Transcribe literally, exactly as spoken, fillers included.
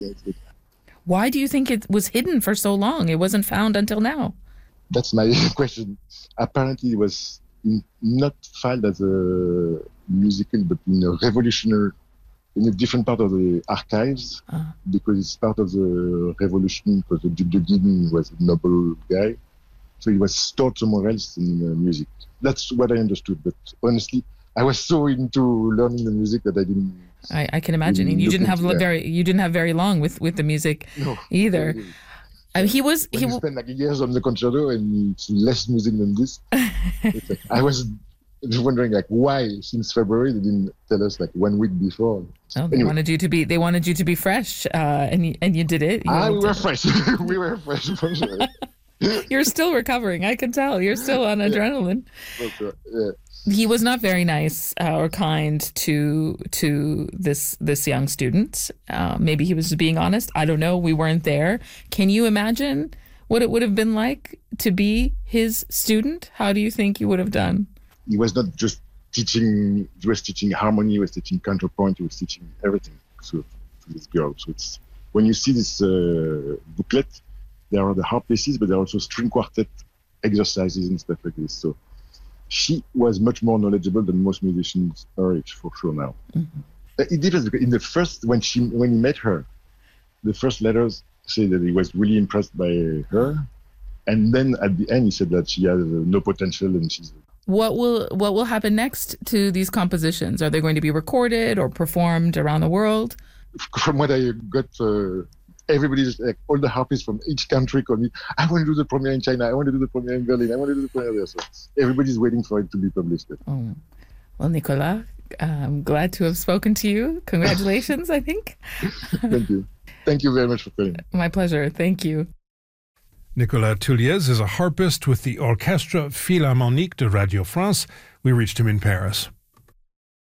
Why do you think it was hidden for so long? It wasn't found until now. That's my question. Apparently, it was in, not filed as a musical, but in a revolutionary, in a different part of the archives, uh. because it's part of the revolution, because the Duc de Guigny was a noble guy. So he was stored somewhere else in uh, music. That's what I understood. But honestly, I was so into learning the music that I didn't. I, I can imagine. And you didn't have yeah. very, you didn't have very long with, with the music no, either. Really. Uh, he was. When he you spend like years on the concerto and it's less music than this. Like, I was wondering like why since February they didn't tell us like one week before. Oh, they anyway. wanted you to be. They wanted you to be fresh, uh, and you, and you did it. You ah, we were fresh. we were fresh for sure. You're still recovering. I can tell. You're still on adrenaline. Okay. Yeah. He was not very nice uh, or kind to to this this young student. Uh, maybe he was being honest. I don't know. We weren't there. Can you imagine what it would have been like to be his student? How do you think you would have done? He was not just teaching. He was teaching harmony. He was teaching counterpoint. He was teaching everything so, to this girl. So it's when you see this uh, booklet, there are the harp pieces, but there are also string quartet exercises and stuff like this. So she was much more knowledgeable than most musicians her age, for sure now. Mm-hmm. It differs because in the first, when she when he met her, the first letters say that he was really impressed by her, and then at the end he said that she has no potential and she's. What will what will happen next to these compositions? Are they going to be recorded or performed around the world? From what I got. Uh, Everybody's like all the harpists from each country call me. I want to do the premiere in China. I want to do the premiere in Berlin. I want to do the premiere there. So everybody's waiting for it to be published. Oh, well, Nicolas, I'm glad to have spoken to you. Congratulations, I think. Thank you. Thank you very much for calling. My pleasure. Thank you. Nicolas Tulliez is a harpist with the Orchestre Philharmonique de Radio France. We reached him in Paris.